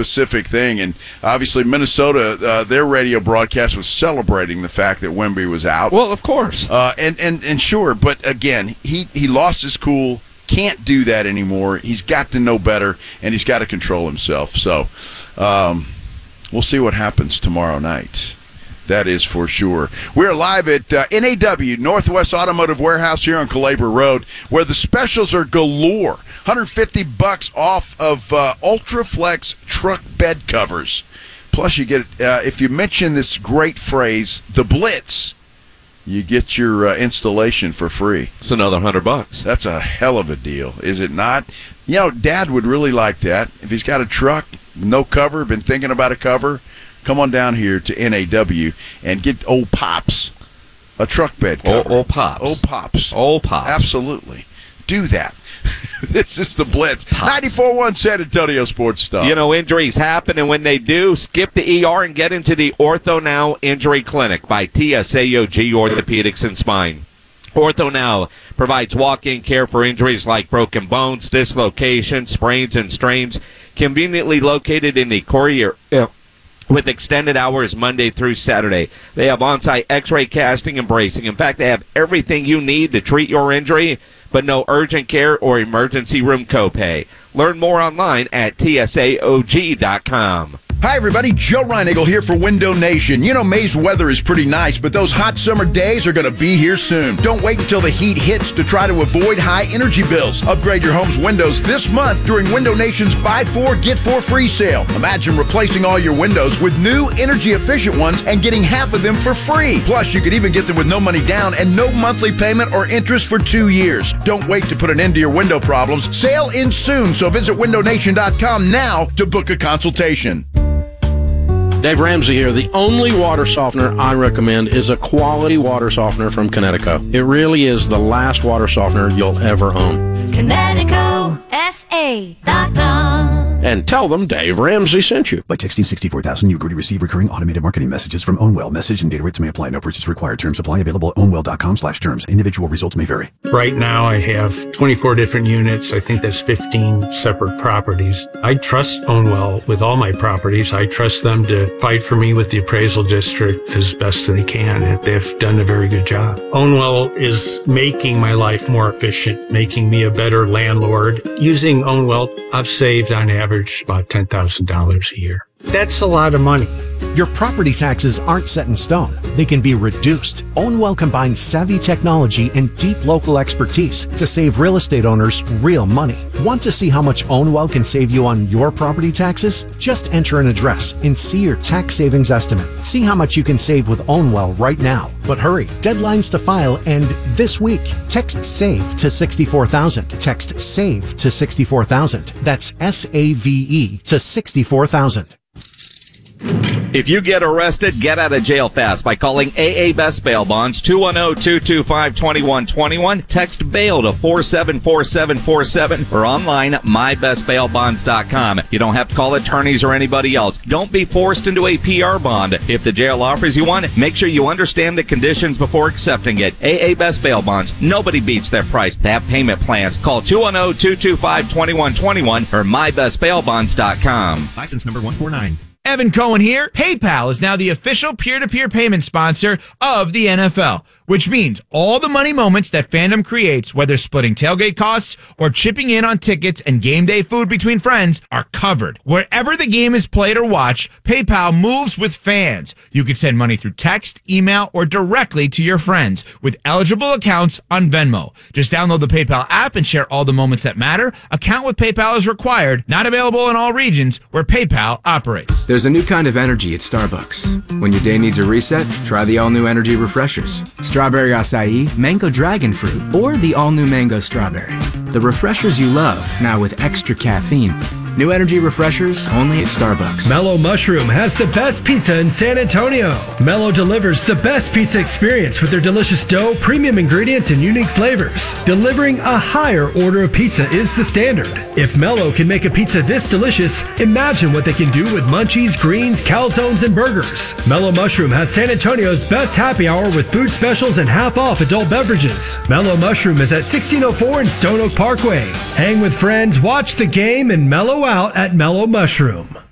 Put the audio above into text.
specific thing. And obviously Minnesota, their radio broadcast was celebrating the fact that Wemby was out. Well, of course. And sure, but again, he lost his cool. Can't do that anymore. He's got to know better, and he's got to control himself. So we'll see what happens tomorrow night. That is for sure. We're live at NAW, Northwest Automotive Warehouse here on Calabria Road, where the specials are galore. $150 off of Ultraflex truck bed covers. Plus, you get, if you mention this great phrase, the Blitz, you get your installation for free. It's another $100. That's a hell of a deal, is it not? You know, Dad would really like that. If he's got a truck, no cover, been thinking about a cover, come on down here to NAW and get old Pops a truck bed cover. Old Pops. Old Pops. Old Pops. Absolutely. Do that. This is the Blitz. 94.1 San Antonio Sports Stuff. You know, injuries happen, and when they do, skip the ER and get into the Ortho Now Injury Clinic by TSAOG Orthopedics and Spine. Ortho Now provides walk-in care for injuries like broken bones, dislocations, sprains, and strains, conveniently located in the Courier with extended hours Monday through Saturday. They have on-site x-ray casting and bracing. In fact, they have everything you need to treat your injury, but no urgent care or emergency room copay. Learn more online at tsaog.com. Hi, everybody. Joe Reinagle here for Window Nation. You know, May's weather is pretty nice, but those hot summer days are going to be here soon. Don't wait until the heat hits to try to avoid high energy bills. Upgrade your home's windows this month during Window Nation's Buy 4, Get 4 free sale. Imagine replacing all your windows with new energy-efficient ones and getting half of them for free. Plus, you could even get them with no money down and no monthly payment or interest for 2 years. Don't wait to put an end to your window problems. Sale ends soon, so visit windownation.com now to book a consultation. Dave Ramsey here. The only water softener I recommend is a quality water softener from Connecticut. It really is the last water softener you'll ever own. ConnecticutSA.com. And tell them Dave Ramsey sent you. By texting 64,000, you agree to receive recurring automated marketing messages from Ownwell. Message and data rates may apply. No purchase required. Terms apply. Available at ownwell.com/terms. Individual results may vary. Right now, I have 24 different units. I think that's 15 separate properties. I trust Ownwell with all my properties. I trust them to fight for me with the appraisal district as best they can, and they've done a very good job. Ownwell is making my life more efficient, making me a better landlord. Using Ownwell, I've saved on average about $10,000 a year. That's a lot of money. Your property taxes aren't set in stone. They can be reduced. Ownwell combines savvy technology and deep local expertise to save real estate owners real money. Want to see how much Ownwell can save you on your property taxes? Just enter an address and see your tax savings estimate. See how much you can save with Ownwell right now. But hurry, deadlines to file end this week. Text SAVE to 64,000. Text SAVE to 64,000. That's SAVE to 64,000. If you get arrested, get out of jail fast by calling AA Best Bail Bonds, 210-225-2121. Text BAIL to 474747 or online at mybestbailbonds.com. You don't have to call attorneys or anybody else. Don't be forced into a PR bond. If the jail offers you one, make sure you understand the conditions before accepting it. AA Best Bail Bonds. Nobody beats their price. They have payment plans. Call 210-225-2121 or mybestbailbonds.com. License number 149. Evan Cohen here. PayPal is now the official peer-to-peer payment sponsor of the NFL, which means all the money moments that fandom creates, whether splitting tailgate costs or chipping in on tickets and game day food between friends, are covered. Wherever the game is played or watched, PayPal moves with fans. You can send money through text, email, or directly to your friends with eligible accounts on Venmo. Just download the PayPal app and share all the moments that matter. Account with PayPal is required. Not available in all regions where PayPal operates. There's a new kind of energy at Starbucks. When your day needs a reset, try the all-new energy refreshers. Strawberry acai, mango dragon fruit, or the all-new mango strawberry. The refreshers you love, now with extra caffeine. New energy refreshers only at Starbucks. Mellow Mushroom has the best pizza in San Antonio. Mellow delivers the best pizza experience with their delicious dough, premium ingredients, and unique flavors. Delivering a higher order of pizza is the standard. If Mellow can make a pizza this delicious, imagine what they can do with munchies, greens, calzones, and burgers. Mellow Mushroom has San Antonio's best happy hour with food specials and half-off adult beverages. Mellow Mushroom is at 1604 in Stone Oak Parkway. Hang with friends, watch the game, and mellow out at Mellow Mushroom.